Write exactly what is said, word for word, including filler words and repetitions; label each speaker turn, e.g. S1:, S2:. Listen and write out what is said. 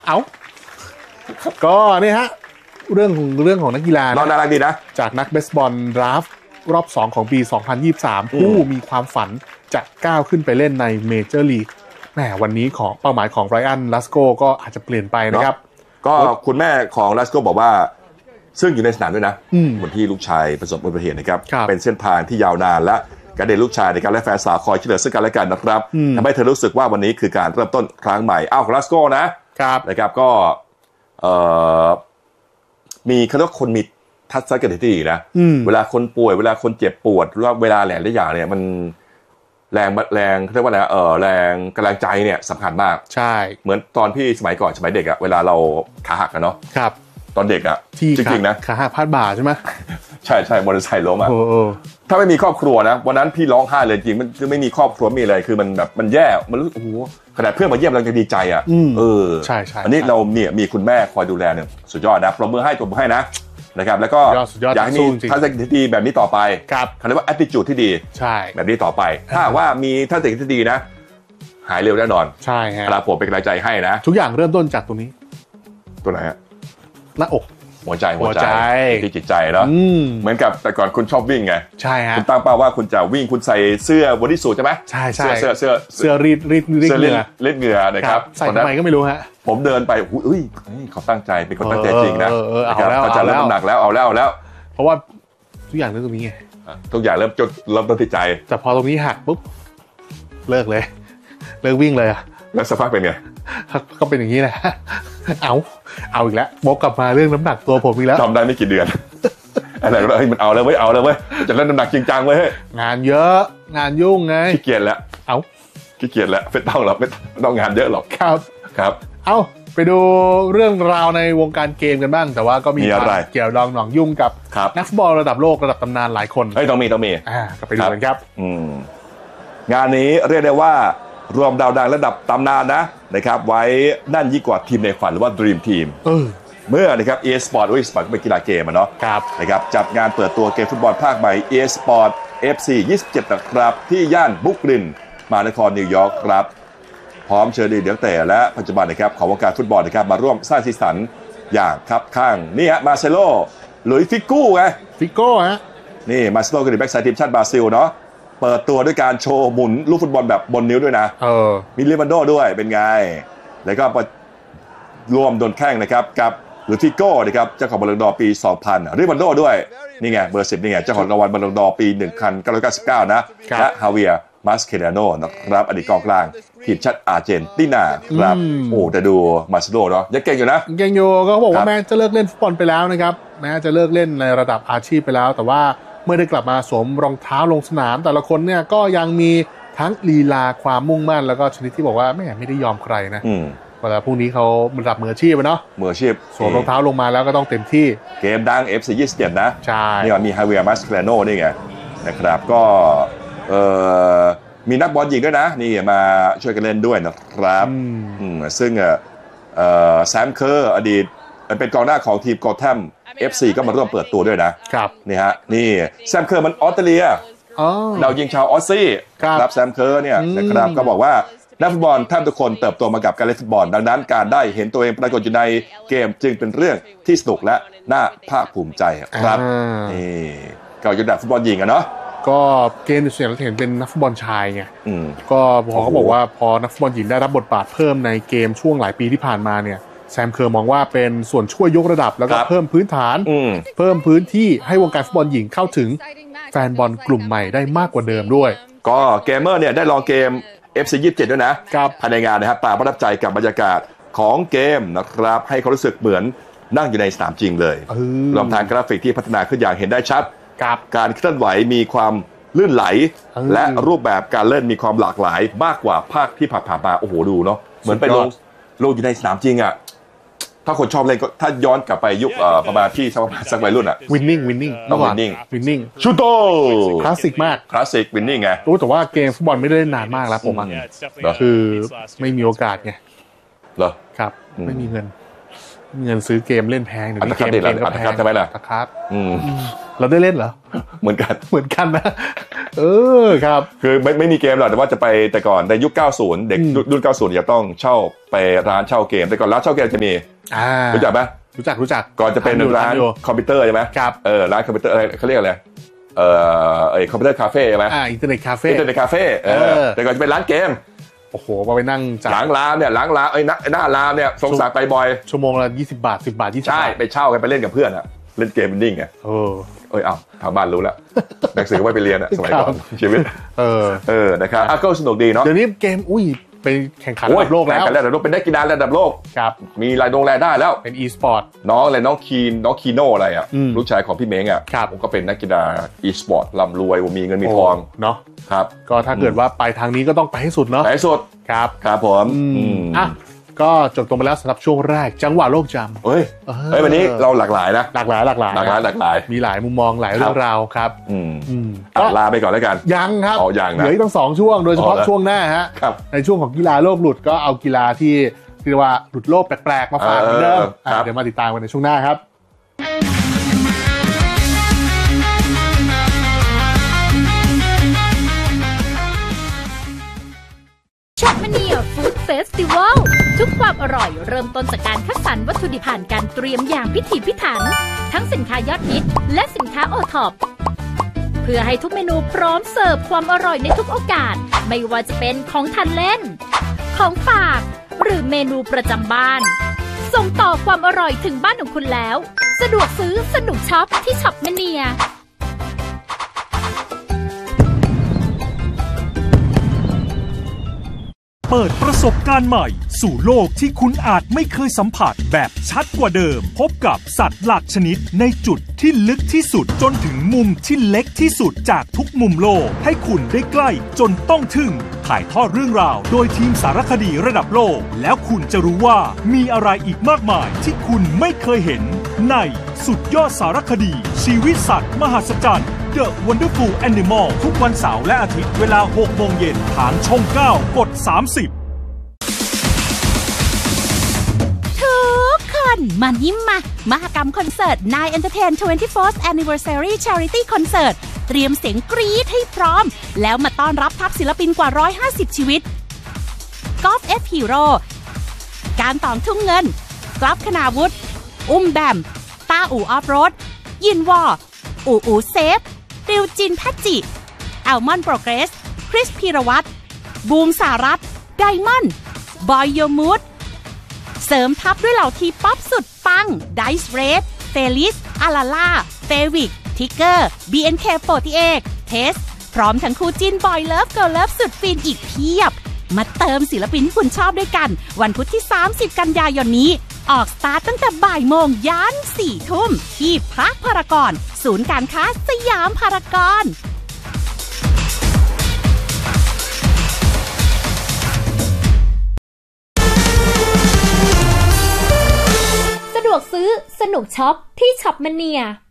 S1: เอาก็นี่ฮะเรื่องของเรื่องของนักกีฬา
S2: น่ารักดีนะ
S1: จากนักเบสบอลดราฟต์รอบสองของปีสองพันยี่สิบสามผู้มีความฝันจะก้าวขึ้นไปเล่นในเมเจอร์ลีกแหมวันนี้ของเป้าหมายของไรอันลัสโกก็อาจจะเปลี่ยนไปนะครับ
S2: ก็คุณแม่ของลัสโกบอกว่าซึ่งอยู่ในสนามด้วยนะวันที่ลูกชายประสบอุบัติเหตุนะครับเป็นเส้นทางที่ยาวนานและการเดินลูกชายในการและแฟนสาวคอยช่วยเหลือซึ่งกันและกันนะครับทำให้เธอรู้สึกว่าวันนี้คือการเริ่มต้นครั้งใหม่อ้าวลัสโกนะครับนะครับก็มีเขาเรียกว่าคนมีทัศนคติที่ดีนะเวลาคนป่วยเวลาคนเจ็บปวดหรือว่าเวลาแหลงได้อย่างเนี่ยมันแรงแรงเขาเรียกว่าอะไรเออแรงกำลังใจเนี่ยสำคัญมาก
S1: ใช่
S2: เหมือนตอนพี่สมัยก่อนสมัยเด็กอะเวลาเราขาหักกันเนาะ
S1: ครับ
S2: ตอนเด็กอะจริงๆนะ
S1: ขาหักพาดบ่าใช่ไหม
S2: ใช่ใช่มอเตอร์ไซค์ล้มอะถ้าไม่มีครอบครัวนะวันนั้นพี่ร้องไห้เลยจริงมันไม่มีครอบครัวมีอะไรคือมันแบบมันแย่มันรู้โอ้โหขนาดเพื่อนมาเยี่ยมเราจะดีใจอะเออ
S1: ใช่ใช่
S2: อันนี้เราเนี่ยมีคุณแม่คอยดูแลเนี่ยสุดยอดนะปรบมือให้ตัวผมให้นะนะครับแล้วก็อยากให้มีทัศนคติที่ดีแบบนี้ต่อไปเขาเรียกว่า attitude ที่ดี
S1: ใช่
S2: แบบนี้ต่อไปถ้าว่ามีทัศนคติที่ดีนะหายเร็วแน่นอน
S1: ใช่ฮะ
S2: ครับผมเป็นกำลังใจให้นะ
S1: ทุกอย่างเริ่มต้นจากตรงนี้
S2: ตัวไหนฮะ
S1: หน้าอก
S2: หัวใจหัวใจที่จิตใจเนาะเหมือนกับแต่ก่อนคุณชอบวิ่งไง
S1: ใช่ฮะ
S2: คุณตั้งเป้าว่าคุณจะวิ่งคุณใส่เสื้อบอดี้สูทใช่ไหม
S1: ใช่ใช่
S2: เสื้อเสื้อ
S1: เสื้อรีดรีดรีดเหงื่อ
S2: รีดเหงื่อนะครับ
S1: ใส่ทำไมก็ไม่รู้ฮะ
S2: ผมเดินไปอุ้ยเขาตั้งใจเป็นคนตั้งใจจริงนะ
S1: เอาแล้ว
S2: เขาจะเริ่มหนักแล้วเอาแล้วเอาแล้ว
S1: เพราะว่าทุกอย่างเริ่มตรงนี้ไง
S2: ทุกอย่างเริ่มจดเริ่มต้นที่ใจ
S1: แต่พอตรงนี้หักปุ๊บเลิกเลยเลิกวิ่งเลยอะ
S2: แล้วสภาพเป็นไง
S1: ก็เป็นอย่างนี้แหละเอาเอาอีกแล้วโมกกลับมาเรื่องน้ำหนักตัวผมอีกแล้ว
S2: ทำได้ไม่กี่เดือนอะไรก็เฮ้ยมันเอาเลยเว้ยเอาเลยเว้ยจะเล่นน้ำหนักจริงจังเว้ย
S1: งานเยอะงานยุ่งไง
S2: ขี้เกียจแล้ว
S1: เอา
S2: ขี้เกียจแล้วไม่ต้องหรอกไม่ต้องงานเยอะหรอก
S1: ครับ
S2: ครับ
S1: เอาไปดูเรื่องราวในวงการเกมกันบ้างแต่ว่าก็มีเกี่ยวดองหนองยุ่งกับนักฟุตบอลระดับโลกระดับตำนานหลายคน
S2: เฮ้ยต้องมีต้องมี
S1: อ่าก็ไปดูกันครับ
S2: งานนี้เรียกได้ว่ารวมดาวดังระดับตำนานนะนะครับไว้นั่นยิ่งกว่าทีมในฝันหรือว่า Dream Team เมื่อนะครับ อี เอ Sport อี เอ Sport เป็นกีฬาเกมอ่ะเนาะนะครับจัดงานเปิดตัวเกมฟุตบอลภาคใหม่ อี เอ Sport เอฟ ซี ยี่สิบเจ็ดนะครับที่ย่านบรุกลินมหานครนิวยอร์กครับพร้อมเชิญดีเดียงแต่และปัจจุบันนะครับของวงการฟุตบอลนะครับมาร่วมสร้างสีสันอย่างครับข้างนี่ฮะมาเซโลหลุยฟิกูไง
S1: ฟิโก้ฮะ
S2: นี่มาเซโลคือแบ็กไซด์ทีมชาติบราซิลเนาะเปิดตัวด้วยการโชว์หมุนลูกฟุตบอลแบบบนนิ้วด้วยนะ
S1: เออ
S2: มีลิมันโดด้วยเป็นไงแล้วก็ร่วมโดนแข้งนะครับกับหรือฟิโก้นะครับเจ้าของบอลลูนดอร์ปีสองพันลิมันโดด้วยนี่ไงเบอร์สิบนี่ไงเจ้าของรางวัลบอลลูนดอร์ปีหนึ่งพันเก้าร้อยเก้าสิบเก้านะและฮาเวียมาสเคเดโนนะครับอดีตกองกลางทีมชาติอาร์เจนตินาครับโอ้แต่ดูมาสโดเนาะยังเก่งอยู่นะ
S1: เก่งอยู่ก็บอกว่าแม้จะเลิกเล่นฟุตบอลไปแล้วนะครับแม้จะเลิกเล่นในระดับอาชีพไปแล้วแต่ว่าเมื่อได้กลับมาสวมรองเท้าลงสนามแต่ละคนเนี่ยก็ยังมีทั้งลีลาความมุ่งมั่นแล้วก็ชนิดที่บอกว่าไม่ไม่ได้ยอมใครนะเวลาพวกนี้เขาระดับมืออาชีพเนาะ
S2: มืออาชีพ
S1: สวมรองเท้าลงมาแล้วก็ต้องเต็มที่
S2: เกมดัง เอฟ ซี ยี่สิบเจ็ดนะ
S1: ใช่
S2: นี่มีฮาเวียร์มาสเคลโนนี่ไงนะครับก็เอ่อมีนักบอลหญิงด้วยนะนี่มาช่วยกันเล่นด้วยนะครับซึ่งเอ่อแซมเคอร์อดีตเป็นกองหน้าของทีมกอแทม เอฟ ซี ก็มาร่วมเปิดตัวด้วยนะครับนี่ฮะนี่แซมเคอร์มันออสเตรเลียดาวยิงชาวออสซี่ครับแซมเคอร์เนี่ยนะครับก็บอกว่านักฟุตบอลแทบทุกคนเติบโตมากับการเล่นฟุตบอลดังนั้นการได้เห็นตัวเองปรากฏอยู่ในเกมจึงเป็นเรื่องที่สนุกและน่าภาคภูมิใจครับนี่ก็ยกระดับฟุตบอลหญิงอะเนาะ
S1: ก็เกมส่วนใหญ่เราเห็นเป็นนักฟุตบอลชายไงก็พอเขาบอกว่าพอนักฟุตบอลหญิงได้รับบทบาทเพิ่มในเกมช่วงหลายปีที่ผ่านมาเนี่ยแซมเคอร์มองว่าเป็นส่วนช่วยยกระดับแล้วก็เพิ่มพื้นฐานเพิ่มพื้นที่ให้วงการฟุตบอลหญิงเข้าถึงแฟนบอลกลุ่มใหม่ได้มากกว่าเดิมด้วย
S2: ก็เกมเมอร์เนี่ยได้ลองเกม เอฟ ซี ยี่สิบเจ็ดด้วยนะภายในงานนะครับต่างประทับใจกับบรรยากาศของเกมนะครับให้เขารู้สึกเหมือนนั่งอยู่ในสนามจริงเลยรวมทางกราฟิกที่พัฒนาขึ้นอย่างเห็นได้ชัดการเคลื่อนไหวมีความลื่นไหลและรูปแบบการเล่นมีความหลากหลายมากกว่าภาคที่ผ่านมาโอ้โหดูเนาะเหมือนไปลงลงอยู่ในสนามจริงอ่ะถ้าคนชอบเล่นก็ถ้าย้อนกลับไปยุคประมาณที่สักวัยรุ่นอ่ะ
S1: วินนิ่งวินนิ่ง
S2: ต้องวินนิ่ง
S1: วินนิ่ง
S2: ชูโต
S1: คลาสสิกมาก
S2: คลาสสิกวินนิ่งไง
S1: รู้แต่ว่าเกมฟุตบอลไม่ได้เล่นนานมากแล้วผมอ่ะคือไม่มีโอกาสไง
S2: เหรอ
S1: ครับไม่มีเงินเงินซื้อเกมเล่นแพงเดี๋ยวนี้เกมเกมก็แพง
S2: ใช่ไหมล่ะ
S1: ตะคัดเราได้เล่นเหรอ
S2: เหมือนกัน
S1: เหมือนกันนะเออครับ
S2: คือไม่ไม่มีเกมหรอกแต่ว่าจะไปแต่ก่อนในยุคเก้าสิบเด็กรุ่นเก้าสิบจะต้องเช่าไปร้านเช่าเกมแต่ก่อนร้านเช่าเกมจะมีรู้จักไหม
S1: รู้จักรู้จัก
S2: ก่อนจะเป็นร้านคอมพิวเตอร์ใช่ไหม
S1: ครับ
S2: เออร้านคอมพิวเตอร์อะไรเขาเรียกอะไรเอ่อไอคอมพิวเตอร์คาเฟ่ใช่ไหม
S1: อ่าอินเทอร์เน็ตคาเฟ่
S2: อินเทอร์เน็ตคาเฟ่เออแต่ก่อนจะเป็นร้านเกม
S1: โอ้โหมาไปนั่ง
S2: หลังร้านเนี่ยหลังร้านไอ้หน้าร้านเนี่ยสงสารไปบ่อย
S1: ชั่วโมงละยี่สิบบาทสิบบาทยี่สิบ
S2: ใช่ไปเช่ากันไปเล่นกับเพื่อนอะเล่นเกมมันดิ้งไง
S1: เออ
S2: เอ้ยเอาทางบ้านรู้แล้วหนังสือก็ไม่ไปเรียนอะสมัยก่อนชีวิต
S1: เออ
S2: เออนะครับอ่ะก็สนุกดีเนาะ
S1: เดี๋ยวนี้เกมอุ้ยไปแข่งขันระดับโลกแล้ว
S2: แข่งขันระดับโลกเป็นนักกีฬาระดับโลก
S1: ครับ
S2: มีรายดงรายได้แล้ว
S1: เป็น e-sport
S2: น้องอะไรน้องคีนน้องคีโนอะไรอ่ะลูกชายของพี่เม้งอ่ะผมก็เป็นนักกีฬา e-sport ร่ำรวยมีเงินมีทอง
S1: เนาะ
S2: ครับ
S1: ก็ถ้าเกิดว่าไปทางนี้ก็ต้องไปให้สุดเนาะ
S2: ไปให้สุด
S1: ครับ
S2: ครับผม
S1: อ่ะก็จบตรงไปแล้วสำหรับช่วงแรกจังหวะโลกจำ
S2: เฮ้ยเฮ้ยวันนี้เราหลากหลายนะ
S1: หลากหลายหลากหลาย
S2: หลากหลายหลากหลาย
S1: มีหลายมุมมองหลายเรื่องราวครับ
S2: อืมอืมลาไปก่อนแล้วกัน
S1: ยังครับ
S2: อ๋อยังนะ
S1: เหลืออีกตั้งสองช่วงโดยเฉพาะช่วงหน้าฮะในช่วงของกีฬาโลกหลุดก็เอากีฬาที่เรียกว่าหลุดโลกแปลกๆมาฝากเหมือนเดิมเดี๋ยวมาติดตามกันในช่วงหน้าครับ
S3: ช็อปมเนียฟู้ดเฟสติวัลทุกความอร่อยเริ่มต้นจากการคัดสรรวัตถุดิบผ่านการเตรียมอย่างพิถีพิถันทั้งสินค้ายอดฮิตและสินค้าโอท็อปเพื่อให้ทุกเมนูพร้อมเสิร์ฟความอร่อยในทุกโอกาสไม่ว่าจะเป็นของทานเล่นของฝากหรือเมนูประจำบ้านส่งต่อความอร่อยถึงบ้านของคุณแล้วสะดวกซื้อสนุกช็อปที่ช็อปมเนีย
S4: เปิดประสบการณ์ใหม่สู่โลกที่คุณอาจไม่เคยสัมผัสแบบชัดกว่าเดิมพบกับสัตว์หลากชนิดในจุดที่ลึกที่สุดจนถึงมุมที่เล็กที่สุดจากทุกมุมโลกให้คุณได้ใกล้จนต้องทึ่งถ่ายทอดเรื่องราวโดยทีมสารคดีระดับโลกแล้วคุณจะรู้ว่ามีอะไรอีกมากมายที่คุณไม่เคยเห็นในสุดยอดสารคดีชีวิตสัตว์มหัศจรรย์ The Wonderful Animal ทุกวันเสาร์และอาทิตย์เวลา หกโมงเย็นทางช่องเก้ากดสามสิบ
S3: ทุกคนมายิ้มมามหกรรมคอนเสิร์ต ไนน์ Entertain ทเวนตี้โฟร์ Anniversary Charity Concert เตรียมเสียงกรี๊ดให้พร้อมแล้วมาต้อนรับทัพศิลปินกว่าหนึ่งร้อยห้าสิบชีวิตกอล์ฟ F Hero การตองทุ่งเงินกลับคณาวุฒิอุ้มแบมต้าอู่ออฟโรดยินวออู่อูเซฟริวจินพัจจิอัลมอนด์โปรเกรสคริสพีรวัตรบูมสารัตไดมอนด์บอยโยมูดเสริมทัพด้วยเหล่าทีป๊อปสุดปังไดซ์เรดเฟลิสอาลาล่าเฟวิกทิกเกอร์ บี เอ็น เค โฟร์ตี้เอท เทสพร้อมทั้งคู่จิ้นบอยเลิฟเกิร์ลเลิฟสุดฟินอีกเพียบมาเติมศิลปินที่คุณชอบด้วยกันวันพุธที่สามสิบกันยายนนี้ออกสตาร์ทตั้งแต่บ่ายโมงยันสี่ทุ่มที่พาร์คพารากอนศูนย์การค้าสยามพารากอนสะดวกซื้อสนุกช็อปที่ช็อปมเนีย